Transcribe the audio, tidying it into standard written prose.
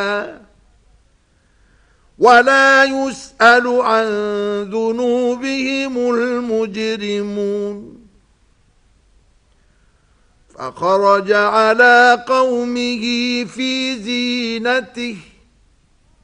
ولا يسأل عن ذنوبهم المجرمون فخرج على قومه في زينته